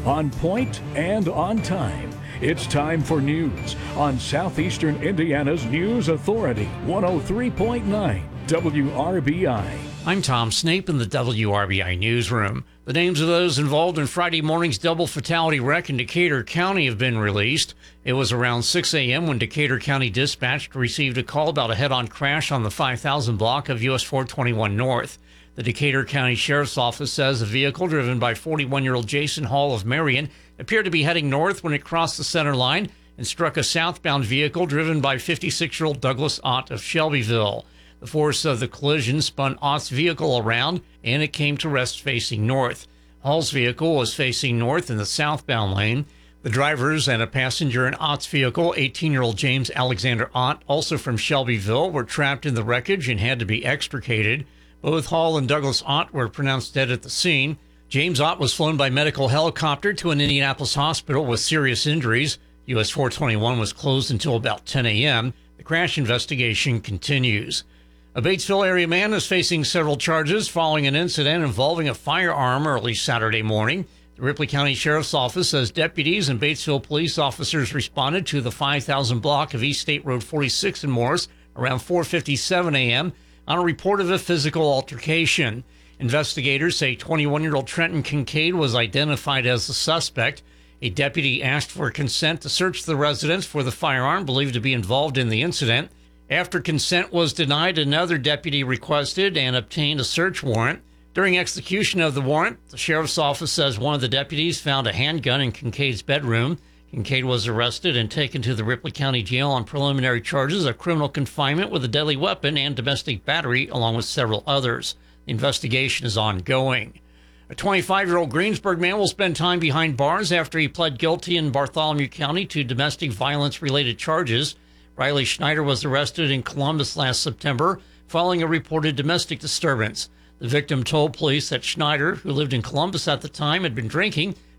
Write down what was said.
On point and on time. It's time for news on Southeastern Indiana's News Authority, 103.9 WRBI. I'm Tom Snape in the WRBI newsroom. The names of those involved in Friday morning's double fatality wreck in Decatur County have been released. It was around 6 a.m. when Decatur County Dispatch received a call about a head-on crash on the 5000 block of US 421 North. The Decatur County Sheriff's Office says a vehicle driven by 41-year-old Jason Hall of Marion appeared to be heading north when it crossed the center line and struck a southbound vehicle driven by 56-year-old Douglas Ott of Shelbyville. The force of the collision spun Ott's vehicle around, and it came to rest facing north. Hall's vehicle was facing north in the southbound lane. The drivers and a passenger in Ott's vehicle, 18-year-old James Alexander Ott, also from Shelbyville, were trapped in the wreckage and had to be extricated. Both Hall and Douglas Ott were pronounced dead at the scene. James Ott was flown by medical helicopter to an Indianapolis hospital with serious injuries. US 421 was closed until about 10 a.m. The crash investigation continues. A Batesville area man is facing several charges following an incident involving a firearm early Saturday morning. The Ripley County Sheriff's Office says deputies and Batesville police officers responded to the 5000 block of East State Road 46 in Morris around 4:57 a.m. on a report of a physical altercation. Investigators say 21-year-old Trenton Kincaid was identified as the suspect. A deputy asked for consent to search the residence for the firearm believed to be involved in the incident. After consent was denied, another deputy requested and obtained a search warrant. During execution of the warrant, the sheriff's office says one of the deputies found a handgun in Kincaid's bedroom. Kincaid was arrested and taken to the Ripley County Jail on preliminary charges of criminal confinement with a deadly weapon and domestic battery, along with several others. The investigation is ongoing. A 25-year-old Greensburg man will spend time behind bars after he pled guilty in Bartholomew County to domestic violence-related charges. Riley Schneider was arrested in Columbus last September following a reported domestic disturbance. The victim told police that Schneider, who lived in Columbus at the time, had been drinking